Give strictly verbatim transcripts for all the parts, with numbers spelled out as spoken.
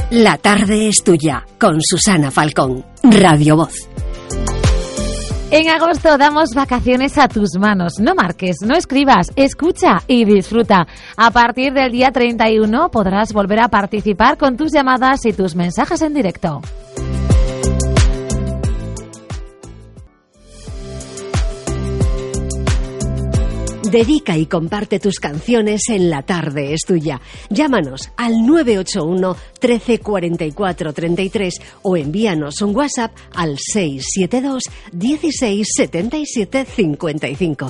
La tarde es tuya, con Susana Falcón, Radio Voz. En agosto damos vacaciones a tus manos. No marques, no escribas, escucha y disfruta. A partir del día treinta y uno podrás volver a participar con tus llamadas y tus mensajes en directo. Dedica y comparte tus canciones en La tarde es tuya. Llámanos al nueve ocho uno, trece, cuarenta y cuatro, treinta y tres o envíanos un WhatsApp al seis siete dos, dieciséis, setenta y siete, cincuenta y cinco.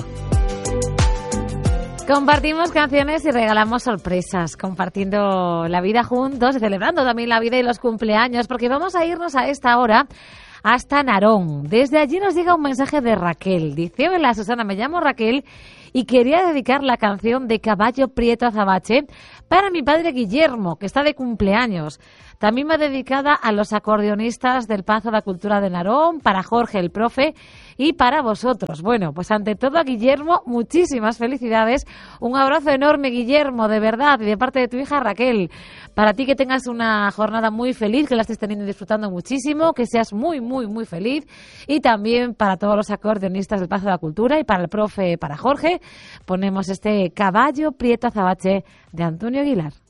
Compartimos canciones y regalamos sorpresas, compartiendo la vida juntos y celebrando también la vida y los cumpleaños, porque vamos a irnos a esta hora hasta Narón. Desde allí nos llega un mensaje de Raquel. Dice: hola Susana, me llamo Raquel y quería dedicar la canción de Caballo Prieto Azabache para mi padre Guillermo, que está de cumpleaños. También va dedicada a los acordeonistas del Pazo de la Cultura de Narón, para Jorge el profe y para vosotros. Bueno, pues ante todo a Guillermo, muchísimas felicidades. Un abrazo enorme, Guillermo, de verdad, y de parte de tu hija Raquel. Para ti, que tengas una jornada muy feliz, que la estés teniendo y disfrutando muchísimo, que seas muy, muy, muy feliz. Y también para todos los acordeonistas del Pazo de la Cultura y para el profe, para Jorge, ponemos este Caballo Prieto Azabache de Antonio Aguilar.